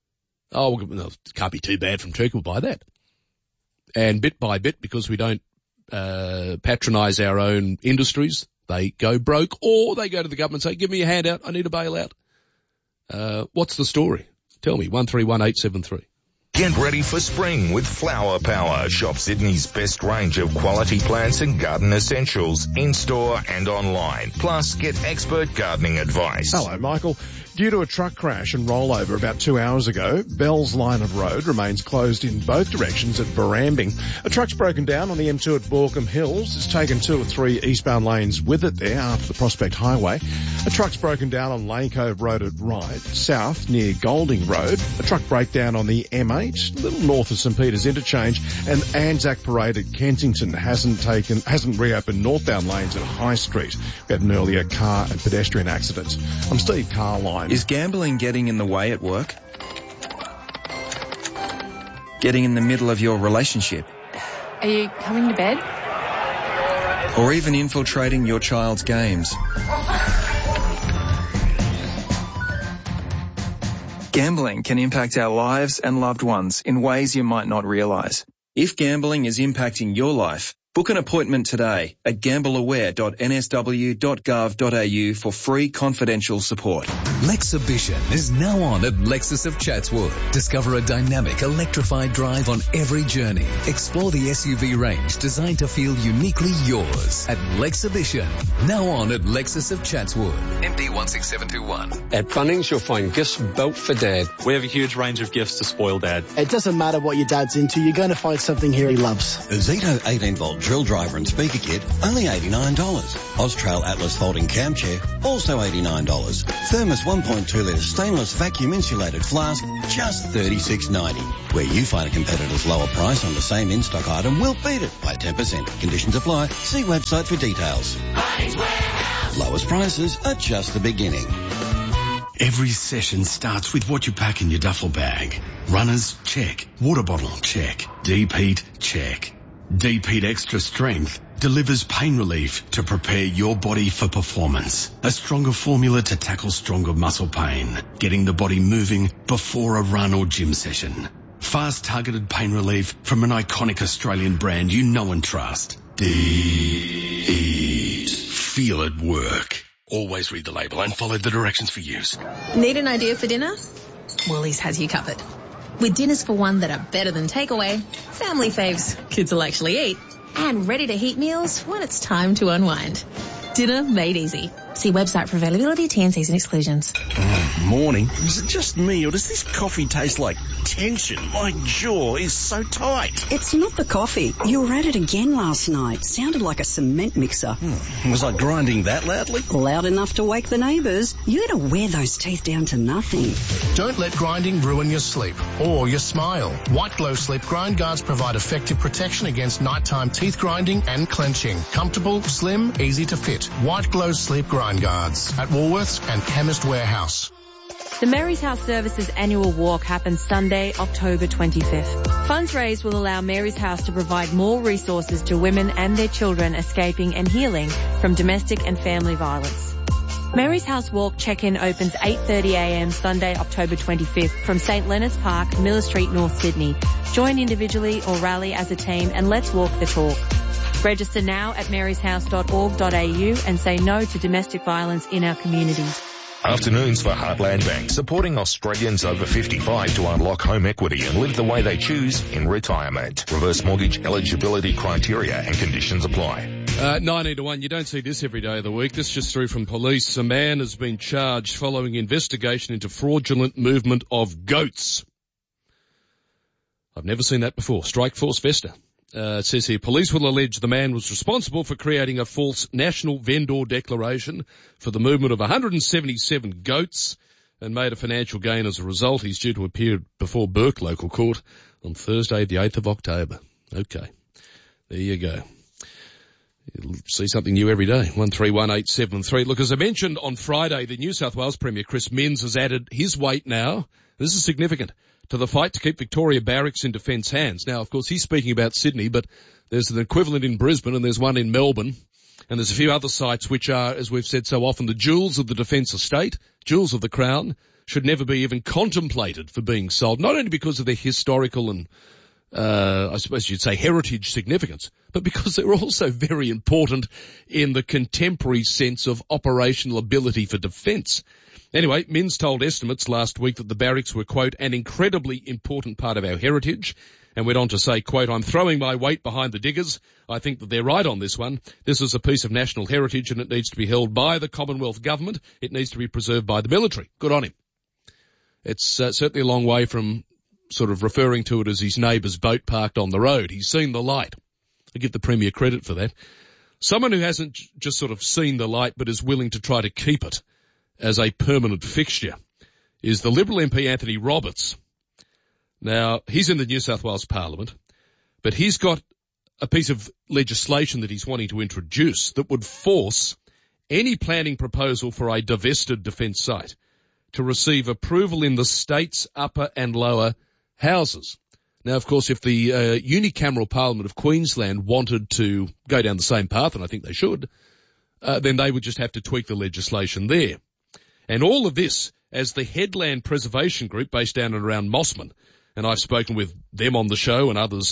It can't be too bad from Turkey, we'll buy that. And bit by bit, because we don't patronise our own industries, they go broke, or they go to the government and say, give me a handout, I need a bailout. What's the story? Tell me, 131873. Get ready for spring with Flower Power. Shop Sydney's best range of quality plants and garden essentials in-store and online. Plus, get expert gardening advice. Hello, Michael. Due to a truck crash and rollover about 2 hours ago, Bell's line of road remains closed in both directions at Barrambing. A truck's broken down on the M2 at Borkham Hills. It's taken 2 or 3 eastbound lanes with it there after the Prospect Highway. A truck's broken down on Lane Cove Road at Ryde, south near Golding Road. A truck breakdown on the M8, a little north of St Peter's Interchange, and Anzac Parade at Kensington hasn't reopened northbound lanes at High Street. We had an earlier car and pedestrian accident. I'm Steve Carline. Is gambling getting in the way at work? Getting in the middle of your relationship? Are you coming to bed? Or even infiltrating your child's games? Gambling can impact our lives and loved ones in ways you might not realise. If gambling is impacting your life, Book an appointment today at gambleaware.nsw.gov.au for free confidential support. Lexibition is now on at Lexus of Chatswood. Discover a dynamic, electrified drive on every journey. Explore the SUV range designed to feel uniquely yours at Lexibition. Now on at Lexus of Chatswood. MD 16721. At Bunnings, you'll find gifts built for Dad. We have a huge range of gifts to spoil Dad. It doesn't matter what your dad's into, you're going to find something here he loves. A Zito 18-volt drill driver and speaker kit, only $89. Austrail Atlas folding cam chair, also $89. Thermos 1.2 litre stainless vacuum insulated flask, just $36.90. Where you find a competitor's lower price on the same in-stock item, we'll beat it by 10%. Conditions apply. See website for details. Lowest prices are just the beginning. Every session starts with what you pack in your duffel bag. Runners, check. Water bottle, check. Deep heat, check. Deep Heat Extra Strength delivers pain relief to prepare your body for performance. A stronger formula to tackle stronger muscle pain, getting the body moving before a run or gym session. Fast targeted pain relief from an iconic Australian brand you know and trust. Deep. Feel it work. Always read the label and follow the directions for use. Need an idea for dinner? Woolies has you covered. With dinners for one that are better than takeaway, family faves kids will actually eat, and ready-to-heat meals when it's time to unwind. Dinner made easy. See website for availability, T&Cs and exclusions. Morning. Is it just me, or does this coffee taste like tension? My jaw is so tight. It's not the coffee. You were at it again last night. Sounded like a cement mixer. Was I grinding that loudly? Loud enough to wake the neighbours. You gotta wear those teeth down to nothing. Don't let grinding ruin your sleep or your smile. White Glow Sleep Grind Guards provide effective protection against nighttime teeth grinding and clenching. Comfortable, slim, easy to fit. White Glow Sleep Grind Guards at Woolworths and Chemist Warehouse. The Mary's House Services annual walk happens Sunday, October 25th. Funds raised will allow Mary's House to provide more resources to women and their children escaping and healing from domestic and family violence. Mary's House Walk check-in opens 8:30am Sunday, October 25th from St Leonard's Park, Miller Street, North Sydney. Join individually or rally as a team and let's walk the talk. Register now at maryshouse.org.au and say no to domestic violence in our community. Afternoons for Heartland Bank, supporting Australians over 55 to unlock home equity and live the way they choose in retirement. Reverse mortgage eligibility criteria and conditions apply. 19-1, you don't see this every day of the week. This just through from police. A man has been charged following investigation into fraudulent movement of goats. I've never seen that before. Strike Force Vesta. It says here, police will allege the man was responsible for creating a false national vendor declaration for the movement of 177 goats and made a financial gain as a result. He's due to appear before Burke Local Court on Thursday, the 8th of October. Okay, there you go. You'll see something new every day. 131873. Look, as I mentioned on Friday, the New South Wales Premier Chris Minns has added his weight now. This is significant. To the fight to keep Victoria Barracks in defence hands. Now, of course, he's speaking about Sydney, but there's an equivalent in Brisbane and there's one in Melbourne. And there's a few other sites which are, as we've said so often, the jewels of the defence estate, jewels of the Crown, should never be even contemplated for being sold, not only because of their historical and, I suppose you'd say heritage significance, but because they're also very important in the contemporary sense of operational ability for defence. Anyway, Minns told Estimates last week that the barracks were, quote, an incredibly important part of our heritage, and went on to say, quote, I'm throwing my weight behind the diggers. I think that they're right on this one. This is a piece of national heritage and it needs to be held by the Commonwealth Government. It needs to be preserved by the military. Good on him. It's certainly a long way from sort of referring to it as his neighbour's boat parked on the road. He's seen the light. I give the Premier credit for that. Someone who hasn't just sort of seen the light but is willing to try to keep it as a permanent fixture is the Liberal MP Anthony Roberts. Now, he's in the New South Wales Parliament, but he's got a piece of legislation that he's wanting to introduce that would force any planning proposal for a divested defence site to receive approval in the state's upper and lower houses. Now, of course, if the unicameral Parliament of Queensland wanted to go down the same path, and I think they should, then they would just have to tweak the legislation there. And all of this as the Headland Preservation Group based down and around Mossman, and I've spoken with them on the show and others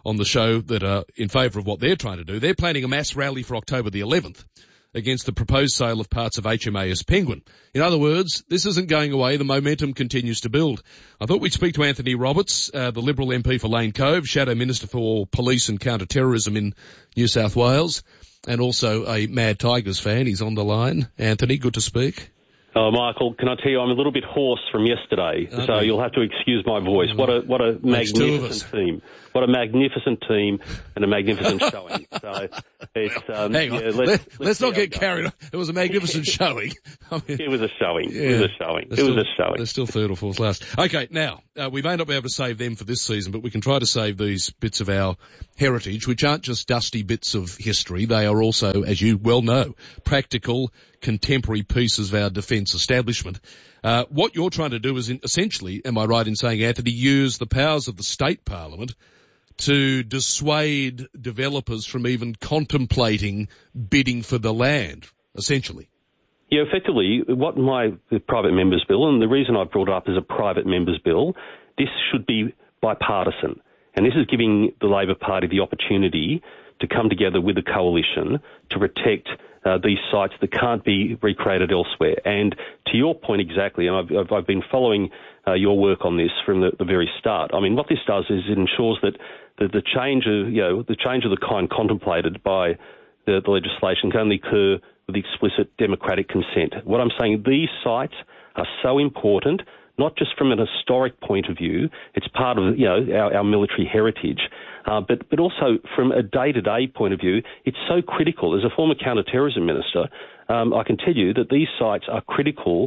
on the show that are in favour of what they're trying to do. They're planning a mass rally for October the 11th against the proposed sale of parts of HMAS Penguin. In other words, this isn't going away. The momentum continues to build. I thought we'd speak to Anthony Roberts, the Liberal MP for Lane Cove, Shadow Minister for Police and Counter-Terrorism in New South Wales, and also a Mad Tigers fan. He's on the line. Anthony, good to speak. Oh, Michael, can I tell you, I'm a little bit hoarse from yesterday, so you'll have to excuse my voice. What a magnificent team. What a magnificent team and a magnificent showing. So it's, hang on. Let's not get carried on. It was a magnificent showing. I mean, it was a showing. Yeah, it was a showing. They're still third or fourth last. Okay, now, we may not be able to save them for this season, but we can try to save these bits of our heritage, which aren't just dusty bits of history. They are also, as you well know, practical, contemporary pieces of our defence establishment. What you're trying to do is essentially, am I right in saying, Anthony, use the powers of the state parliament to dissuade developers from even contemplating bidding for the land, essentially? Yeah, effectively, what my private members bill, and the reason I brought it up as a private members bill, this should be bipartisan. And this is giving the Labor Party the opportunity to come together with a coalition to protect these sites that can't be recreated elsewhere. And to your point exactly, and I've been following your work on this from the very start. I mean, what this does is it ensures that the change of the kind contemplated by the legislation can only occur with explicit democratic consent. What I'm saying, these sites are so important, not just from an historic point of view, it's part of our military heritage, but also from a day-to-day point of view, it's so critical. As a former counter-terrorism minister, I can tell you that these sites are critical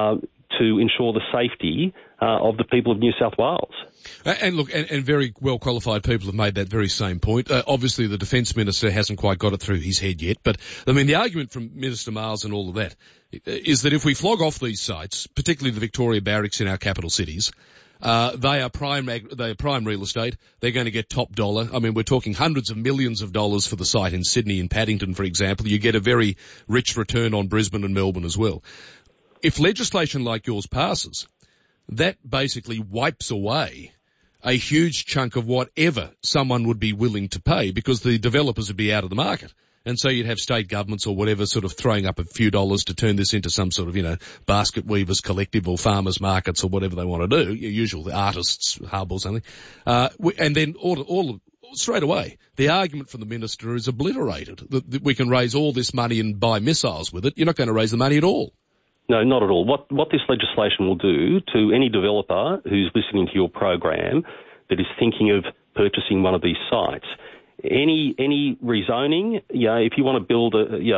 to ensure the safety of the people of New South Wales. And look, and very well qualified people have made that very same point. Obviously, the Defence Minister hasn't quite got it through his head yet, but I mean, the argument from Minister Miles and all of that is that if we flog off these sites, particularly the Victoria Barracks in our capital cities, they are prime real estate. They're going to get top dollar. I mean, we're talking hundreds of millions of dollars for the site in Sydney, in Paddington, for example. You get a very rich return on Brisbane and Melbourne as well. If legislation like yours passes, that basically wipes away a huge chunk of whatever someone would be willing to pay, because the developers would be out of the market. And so you'd have state governments or whatever sort of throwing up a few dollars to turn this into some sort of, basket weavers collective or farmers markets or whatever they want to do, usual, the artists hub or something. And then all straight away, the argument from the minister is obliterated, that we can raise all this money and buy missiles with it. You're not going to raise the money at all. No, not at all. What this legislation will do to any developer who's listening to your program that is thinking of purchasing one of these sites, any rezoning, if you want to build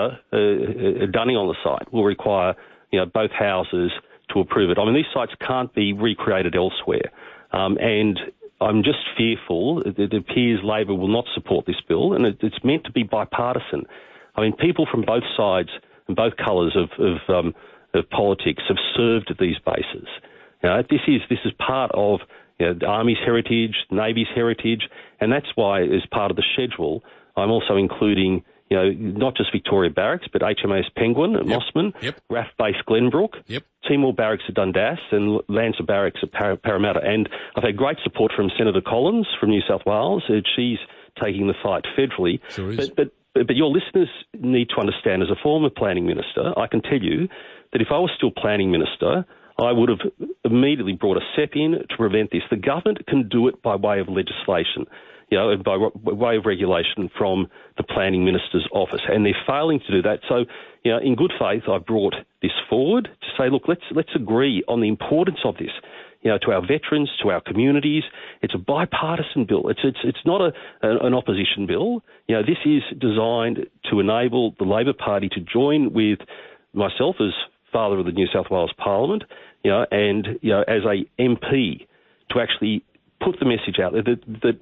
a dunning on the site, will require both houses to approve it. I mean, these sites can't be recreated elsewhere, and I'm just fearful that it appears Labor will not support this bill, and it's meant to be bipartisan. I mean, people from both sides and both colours of politics have served at these bases. This is part of the Army's heritage, Navy's heritage, and that's why, as part of the schedule, I'm also including not just Victoria Barracks, but HMAS Penguin at Mossman, RAF Base Glenbrook, Timor Barracks at Dundas, and Lancer Barracks at Parramatta. And I've had great support from Senator Collins from New South Wales. She's taking the fight federally. Sure is. But your listeners need to understand, as a former planning minister, I can tell you that if I was still planning minister, I would have immediately brought a SEP in to prevent this. The government can do it by way of legislation, and by way of regulation from the planning minister's office, and they're failing to do that. So, in good faith, I brought this forward to say, look, let's agree on the importance of this, to our veterans, to our communities. It's a bipartisan bill. It's not an opposition bill. This is designed to enable the Labor Party to join with myself as Father of the New South Wales Parliament, and as a MP, to actually put the message out there that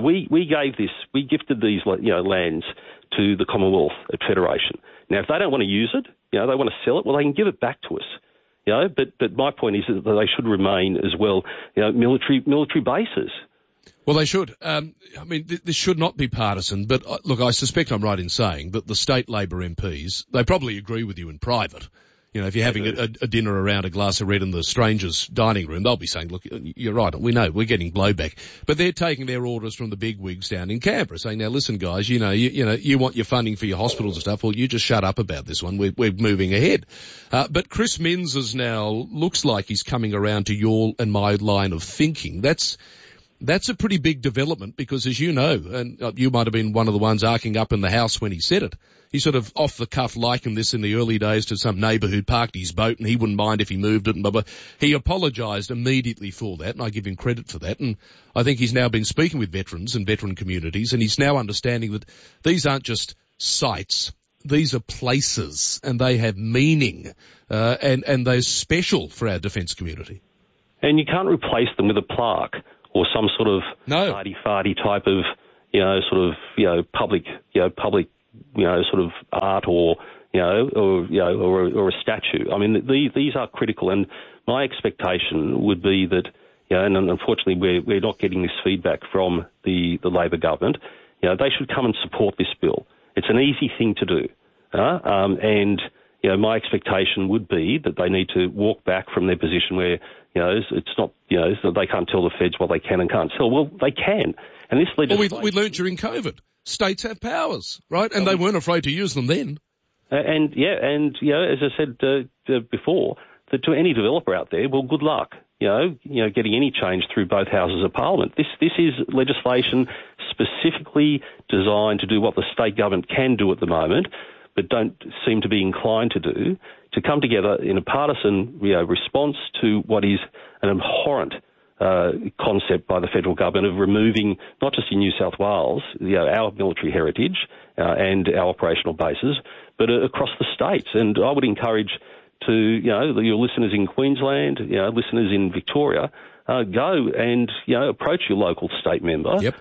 we gifted these lands to the Commonwealth at Federation. Now, if they don't want to use it, they want to sell it, well, they can give it back to us. But my point is that they should remain as well, military bases. Well, they should. This should not be partisan, but look, I suspect I'm right in saying that the state Labor MPs, they probably agree with you in private. You know, if you're having a dinner around a glass of red in the strangers' dining room, they'll be saying, look, you're right, we know, we're getting blowback. But they're taking their orders from the big wigs down in Canberra, saying, now listen guys, you want your funding for your hospitals and stuff, well you just shut up about this one, we're moving ahead. But Chris Minns now looks like he's coming around to your and my line of thinking. That's a pretty big development because, as you know, and you might have been one of the ones arcing up in the House when he said it, he sort of off the cuff likened this in the early days to some neighbour who'd parked his boat and he wouldn't mind if he moved it and blah, blah. He apologised immediately for that, and I give him credit for that. And I think he's now been speaking with veterans and veteran communities, and he's now understanding that these aren't just sites, these are places, and they have meaning, and they're special for our defence community. And you can't replace them with a plaque or some sort of farty type of, public sort of art or a statue. I mean, these are critical, and my expectation would be that, and unfortunately we're not getting this feedback from the Labor government. They should come and support this bill. It's an easy thing to do, and my expectation would be that they need to walk back from their position where, it's not, they can't tell the feds what they can and can't sell. Well, they can. And this legislation... Well, we learned during COVID. States have powers, right? And they weren't afraid to use them then. And as I said before, that to any developer out there, well, good luck. Getting any change through both houses of Parliament. This is legislation specifically designed to do what the state government can do at the moment, but don't seem to be inclined to do, to come together in a partisan response to what is an abhorrent concept by the federal government of removing, not just in New South Wales, our military heritage and our operational bases, but across the states. And I would encourage to, your listeners in Queensland, listeners in Victoria, go and, approach your local state member. Yep.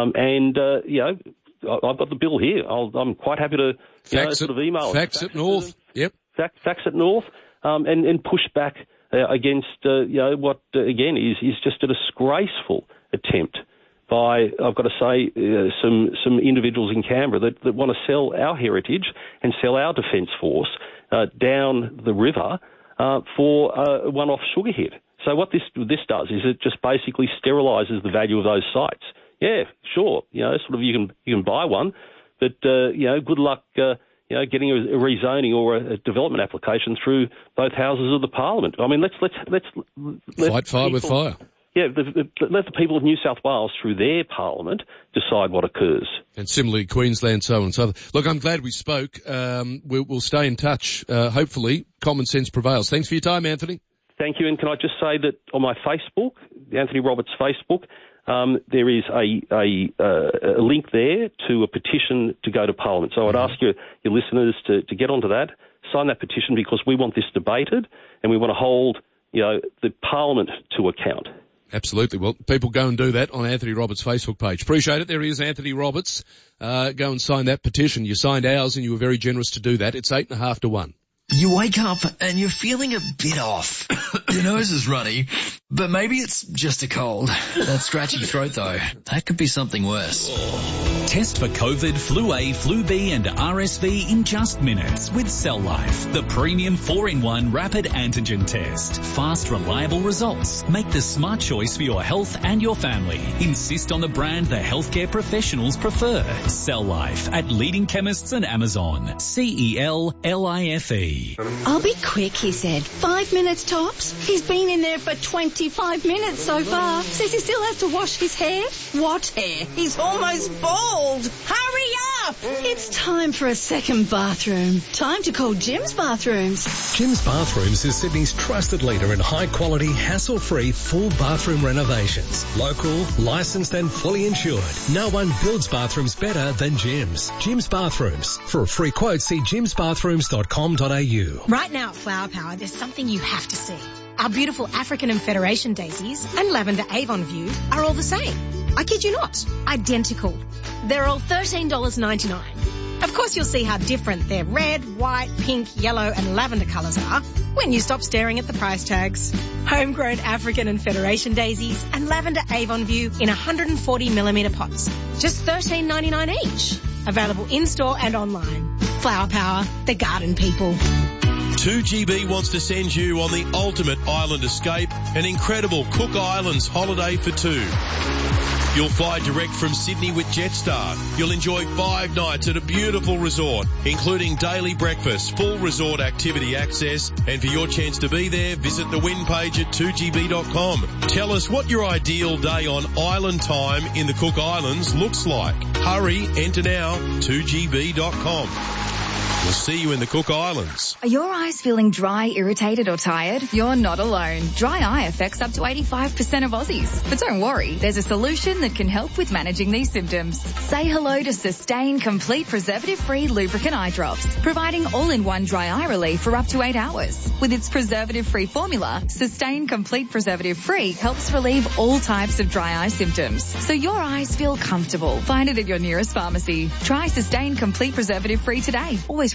I've got the bill here. I'm quite happy to sort of email it. Fax it north. Yep. Fax it north, and push back against what again is just a disgraceful attempt by, I've got to say, some individuals in Canberra that want to sell our heritage and sell our defence force down the river for a one-off sugar hit. So what this does is it just basically sterilises the value of those sites. Yeah, sure, sort of you can buy one, but good luck. Getting a rezoning or a development application through both houses of the Parliament. I mean, let's fight fire with fire. Yeah, let the people of New South Wales through their Parliament decide what occurs. And similarly, Queensland, so on and so on. Look, I'm glad we spoke. We'll stay in touch. Hopefully, common sense prevails. Thanks for your time, Anthony. Thank you. And can I just say that on my Facebook, Anthony Roberts Facebook, there is a link there to a petition to go to Parliament. So I'd ask your listeners to get onto that, sign that petition, because we want this debated and we want to hold the Parliament to account. Absolutely. Well, people go and do that on Anthony Roberts' Facebook page. Appreciate it. There he is, Anthony Roberts. Go and sign that petition. You signed ours and you were very generous to do that. It's 8.5 to 1. You wake up and you're feeling a bit off. Your nose is runny, but maybe it's just a cold. That scratchy throat though, that could be something worse. Test for COVID, Flu A, Flu B and RSV in just minutes with Cell Life, the premium 4-in-1 rapid antigen test. Fast, reliable results. Make the smart choice for your health and your family. Insist on the brand the healthcare professionals prefer. Cell Life at leading chemists and Amazon. CELLIFE. I'll be quick, he said. 5 minutes tops. He's been in there for 25 minutes so far. Says he still has to wash his hair. What hair? He's almost bald. Hurry up! It's time for a second bathroom. Time to call Jim's Bathrooms. Jim's Bathrooms is Sydney's trusted leader in high-quality, hassle-free, full bathroom renovations. Local, licensed and fully insured. No one builds bathrooms better than Jim's. Jim's Bathrooms. For a free quote, see jimsbathrooms.com.au. Right now at Flower Power, there's something you have to see. Our beautiful African and Federation daisies and lavender Avon View are all the same. I kid you not. Identical. They're all $13.99. Of course, you'll see how different their red, white, pink, yellow and lavender colours are when you stop staring at the price tags. Homegrown African and Federation daisies and lavender Avon View in 140mm pots. Just $13.99 each. Available in-store and online. Flower Power, the garden people. 2GB wants to send you on the ultimate island escape, an incredible Cook Islands holiday for two. You'll fly direct from Sydney with Jetstar. You'll enjoy 5 nights at a beautiful resort, including daily breakfast, full resort activity access, and for your chance to be there, visit the win page at 2gb.com. Tell us what your ideal day on island time in the Cook Islands looks like. Hurry, enter now, 2gb.com. We'll see you in the Cook Islands. Are your eyes feeling dry, irritated or tired? You're not alone. Dry eye affects up to 85% of Aussies. But don't worry, there's a solution that can help with managing these symptoms. Say hello to Sustain Complete Preservative-Free Lubricant Eye Drops, providing all-in-one dry eye relief for up to 8 hours. With its preservative-free formula, Sustain Complete Preservative-Free helps relieve all types of dry eye symptoms, so your eyes feel comfortable. Find it at your nearest pharmacy. Try Sustain Complete Preservative-Free today. Always